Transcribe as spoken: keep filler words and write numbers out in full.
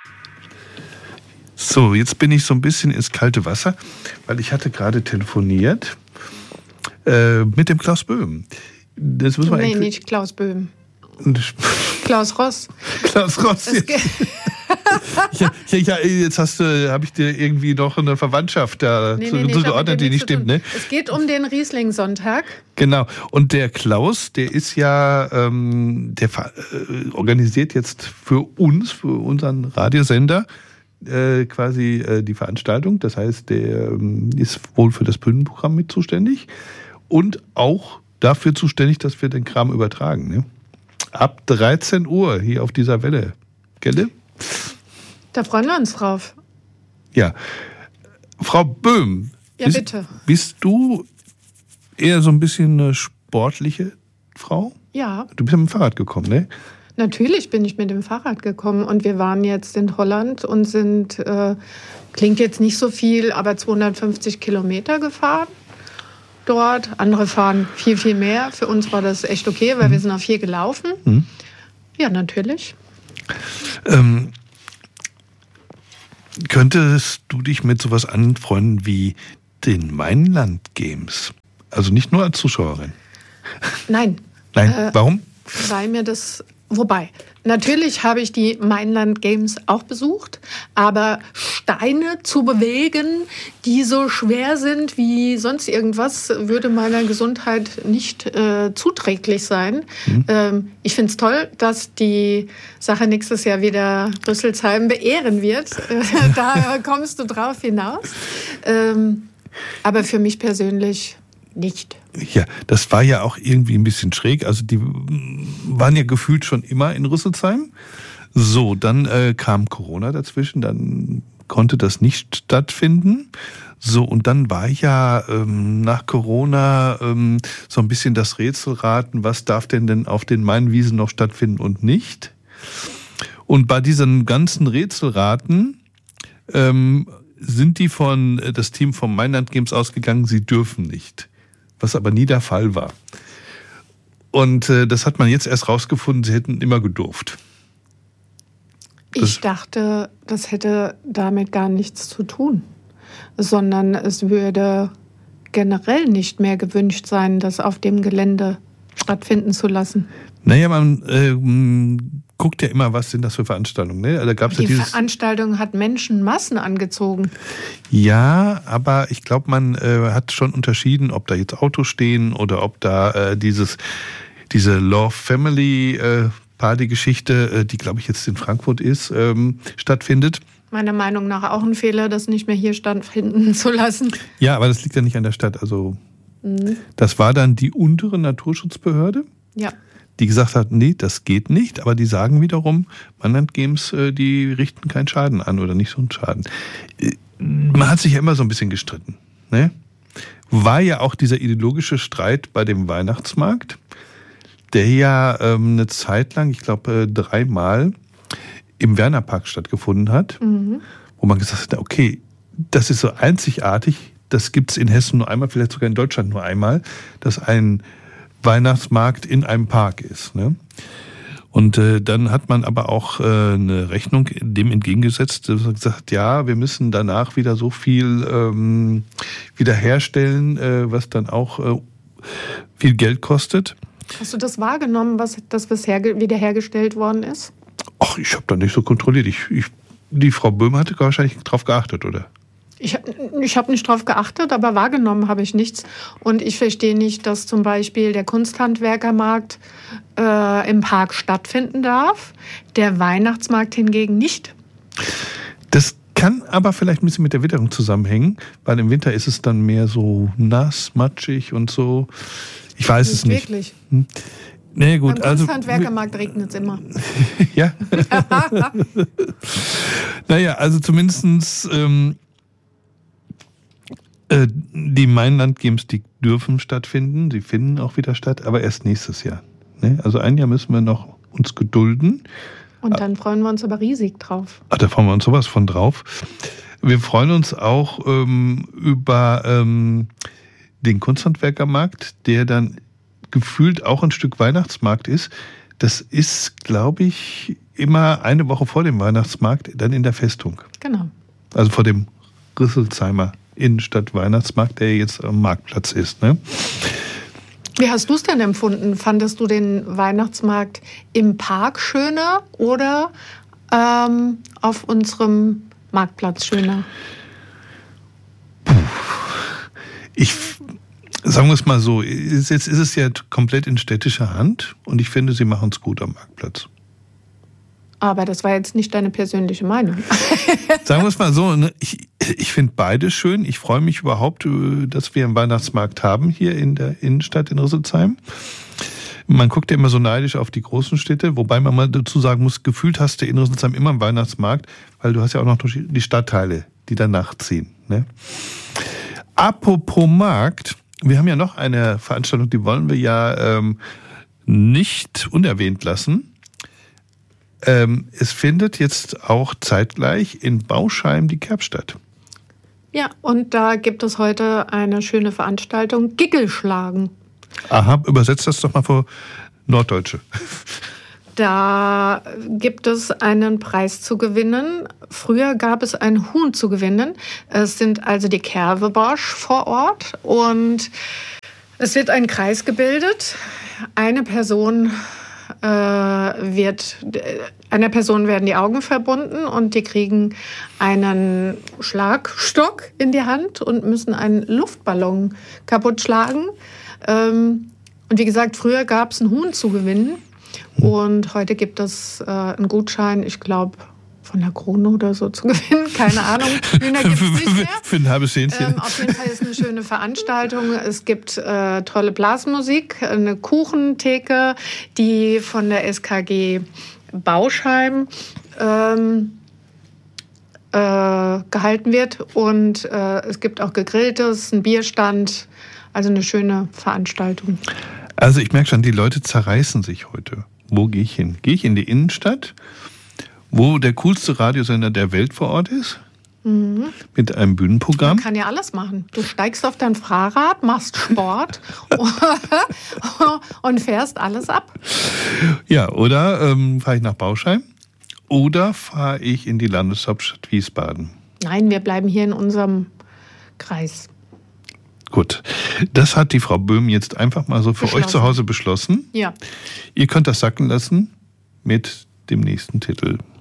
So, jetzt bin ich so ein bisschen ins kalte Wasser, weil ich hatte gerade telefoniert äh, mit dem Klaus Böhm. Das muss man nee, nicht Klaus Böhm. Klaus Ross. Klaus Ross. ja, ja, ja, jetzt hast du, habe ich dir irgendwie noch eine Verwandtschaft da nee, zu, nee, nee, zugeordnet, die nicht stimmt, ne? Es geht um den Riesling-Sonntag. Genau. Und der Klaus, der ist ja, ähm, der äh, organisiert jetzt für uns, für unseren Radiosender, äh, quasi äh, die Veranstaltung. Das heißt, der ähm, ist wohl für das Bühnenprogramm mit zuständig und auch dafür zuständig, dass wir den Kram übertragen, ne? Ab dreizehn Uhr hier auf dieser Welle. Gelle? Da freuen wir uns drauf. Ja. Frau Böhm. Ja, bist, bitte. Bist du eher so ein bisschen eine sportliche Frau? Ja. Du bist ja mit dem Fahrrad gekommen, ne? Natürlich bin ich mit dem Fahrrad gekommen und wir waren jetzt in Holland und sind, äh, klingt jetzt nicht so viel, aber zweihundertfünfzig Kilometer gefahren. Dort. Andere fahren viel, viel mehr. Für uns war das echt okay, weil mhm. wir sind auf vier gelaufen. Mhm. Ja, natürlich. Ähm, könntest du dich mit sowas anfreunden wie den Mainland Games? Also nicht nur als Zuschauerin. Nein. Nein, äh, warum? Weil mir das... Wobei, natürlich habe ich die Mainland Games auch besucht, aber Steine zu bewegen, die so schwer sind wie sonst irgendwas, würde meiner Gesundheit nicht äh, zuträglich sein. Mhm. Ähm, ich finde es toll, dass die Sache nächstes Jahr wieder Rüsselsheim beehren wird. Da kommst du drauf hinaus. Ähm, aber für mich persönlich nicht. Ja, das war ja auch irgendwie ein bisschen schräg. Also die waren ja gefühlt schon immer in Rüsselsheim. So, dann äh, kam Corona dazwischen, dann konnte das nicht stattfinden. So, und dann war ja ähm, nach Corona ähm, so ein bisschen das Rätselraten, was darf denn denn auf den Mainwiesen noch stattfinden und nicht. Und bei diesen ganzen Rätselraten ähm, sind die von das Team vom Mainland Games ausgegangen, sie dürfen nicht. Was aber nie der Fall war. Und äh, das hat man jetzt erst rausgefunden, sie hätten immer gedurft. Das ich dachte, das hätte damit gar nichts zu tun, sondern es würde generell nicht mehr gewünscht sein, das auf dem Gelände stattfinden zu lassen. Naja, man äh, guckt ja immer, was sind das für Veranstaltungen. Ne? Da gab's Die ja dieses Veranstaltung hat Menschenmassen angezogen. Ja, aber ich glaube, man äh, hat schon unterschieden, ob da jetzt Autos stehen oder ob da äh, dieses diese Love Family äh, Party-Geschichte, äh, die glaube ich jetzt in Frankfurt ist, ähm, stattfindet. Meiner Meinung nach auch ein Fehler, das nicht mehr hier stattfinden zu lassen. Ja, aber das liegt ja nicht an der Stadt. Also mhm. das war dann die untere Naturschutzbehörde. Ja. Die gesagt hat, nee, das geht nicht, aber die sagen wiederum, Mainland Games, die richten keinen Schaden an oder nicht so einen Schaden. Man hat sich ja immer so ein bisschen gestritten. Ne? War ja auch dieser ideologische Streit bei dem Weihnachtsmarkt, der ja ähm, eine Zeit lang, ich glaube dreimal, im Wernerpark stattgefunden hat, mhm. wo man gesagt hat, okay, das ist so einzigartig, das gibt es in Hessen nur einmal, vielleicht sogar in Deutschland nur einmal, dass ein Weihnachtsmarkt in einem Park ist. Ne? Und äh, dann hat man aber auch äh, eine Rechnung dem entgegengesetzt, dass man gesagt, ja, wir müssen danach wieder so viel ähm, wiederherstellen, äh, was dann auch äh, viel Geld kostet. Hast du das wahrgenommen, was das bisher wiederhergestellt worden ist? Ach, ich habe da nicht so kontrolliert. Ich, ich, die Frau Böhm hatte wahrscheinlich drauf geachtet, oder? Ich, ich habe nicht drauf geachtet, aber wahrgenommen habe ich nichts. Und ich verstehe nicht, dass zum Beispiel der Kunsthandwerkermarkt äh, im Park stattfinden darf, der Weihnachtsmarkt hingegen nicht. Das kann aber vielleicht ein bisschen mit der Witterung zusammenhängen, weil im Winter ist es dann mehr so nass, matschig und so. Ich weiß nicht es nicht. Wirklich? Hm? Nee, gut, Beim also Kunsthandwerkermarkt regnet es immer. Ja. Naja, also zumindestens ähm, äh, die Mainland Games, die dürfen stattfinden, sie finden auch wieder statt, aber erst nächstes Jahr. Ne? Also ein Jahr müssen wir noch uns gedulden. Und dann freuen wir uns aber riesig drauf. Ach, da freuen wir uns sowas von drauf. Wir freuen uns auch ähm, über ähm, den Kunsthandwerkermarkt, der dann gefühlt auch ein Stück Weihnachtsmarkt ist. Das ist, glaube ich, immer eine Woche vor dem Weihnachtsmarkt, dann in der Festung. Genau. Also vor dem Rüsselsheimer Innenstadt-Weihnachtsmarkt, der jetzt am Marktplatz ist. Ne? Wie hast du es denn empfunden? Fandest du den Weihnachtsmarkt im Park schöner oder ähm, auf unserem Marktplatz schöner? Ich, sagen wir es mal so, jetzt ist es ja komplett in städtischer Hand und ich finde, sie machen es gut am Marktplatz. Aber das war jetzt nicht deine persönliche Meinung. Sagen wir es mal so, ne? ich, ich finde beides schön. Ich freue mich überhaupt, dass wir einen Weihnachtsmarkt haben hier in der Innenstadt in Rüsselsheim. Man guckt ja immer so neidisch auf die großen Städte, wobei man mal dazu sagen muss, gefühlt hast du in Rüsselsheim immer einen Weihnachtsmarkt, weil du hast ja auch noch die Stadtteile, die danach ziehen. Ne? Apropos Markt, wir haben ja noch eine Veranstaltung, die wollen wir ja ähm, nicht unerwähnt lassen. Ähm, es findet jetzt auch zeitgleich in Bauschheim die Kerb statt. Ja, und da gibt es heute eine schöne Veranstaltung, Giggelschlagen. Aha, übersetzt das doch mal für Norddeutsche. Da gibt es einen Preis zu gewinnen. Früher gab es ein Huhn zu gewinnen. Es sind also die Kerveborsch vor Ort und es wird ein Kreis gebildet. Eine Person äh, wird, einer Person werden die Augen verbunden und die kriegen einen Schlagstock in die Hand und müssen einen Luftballon kaputt schlagen. Ähm, und wie gesagt, früher gab es ein Huhn zu gewinnen. Und heute gibt es äh, einen Gutschein, ich glaube, von der Krone oder so zu gewinnen. Keine Ahnung. Hühner gibt es nicht mehr. Für ein halbes Hähnchen. Ähm, auf jeden Fall ist eine schöne Veranstaltung. Es gibt äh, tolle Blasmusik, eine Kuchentheke, die von der S K G Bauschheim ähm, äh, gehalten wird. Und äh, es gibt auch Gegrilltes, einen Bierstand. Also eine schöne Veranstaltung. Also ich merke schon, die Leute zerreißen sich heute. Wo gehe ich hin? Gehe ich in die Innenstadt, wo der coolste Radiosender der Welt vor Ort ist? Mhm. Mit einem Bühnenprogramm? Man kann ja alles machen. Du steigst auf dein Fahrrad, machst Sport und fährst alles ab. Ja, oder ähm, fahre ich nach Bauschheim oder fahre ich in die Landeshauptstadt Wiesbaden? Nein, wir bleiben hier in unserem Kreis. Gut, das hat die Frau Böhm jetzt einfach mal so für euch zu Hause beschlossen. Ja. Ihr könnt das sacken lassen mit dem nächsten Titel.